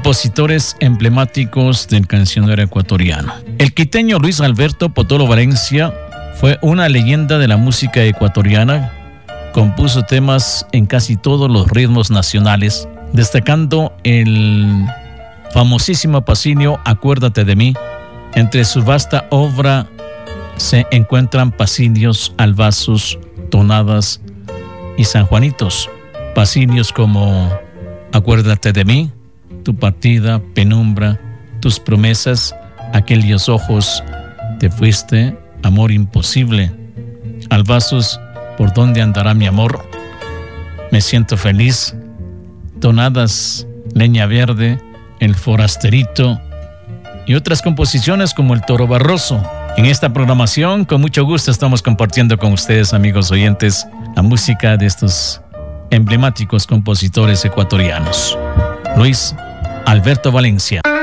compositores emblemáticos del cancionero ecuatoriano. El quiteño Luis Alberto Potolo Valencia fue una leyenda de la música ecuatoriana. Compuso temas en casi todos los ritmos nacionales, destacando el famosísimo pasillo Acuérdate de mí. Entre su vasta obra se encuentran pasillos, albazos, tonadas y sanjuanitos. Pasillos como Acuérdate de mí, Tu partida, Penumbra, Tus promesas, Aquellos ojos, Te fuiste, Amor imposible. Albazos, ¿Por dónde andará mi amor? Me siento feliz. Tonadas, Leña verde, El forasterito y otras composiciones como El toro barroso. En esta programación, con mucho gusto estamos compartiendo con ustedes, amigos oyentes, la música de estos emblemáticos compositores ecuatorianos. Luis Alberto Valencia.